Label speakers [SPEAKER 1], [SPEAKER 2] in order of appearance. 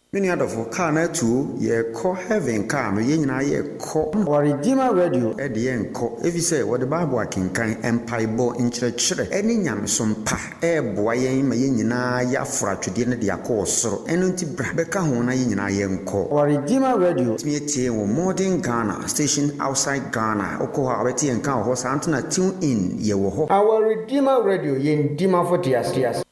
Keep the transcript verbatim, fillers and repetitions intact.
[SPEAKER 1] Many other for car na two ye call heaven car no ye nyina ye call our Redeemer Radio e de ye nko efi say what the Bible akenkan empaibo nkyerɛkyerɛ eni nyamesom pa e boa ye ma ye nyina ya fra twede ne de akɔ soro eno nti bra beka ho na ye nyina ye nko our Redeemer Radio me tie wo modern Ghana station outside Ghana okɔ ha beti ye nka ho sa antena tune in ye wo ho our Redeemer Radio ye ndima for dias dias